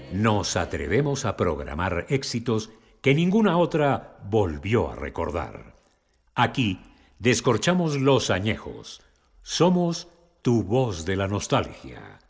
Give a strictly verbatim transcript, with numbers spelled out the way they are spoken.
nos atrevemos a programar éxitos que ninguna otra volvió a recordar. Aquí descorchamos los añejos. Somos tu voz de la nostalgia.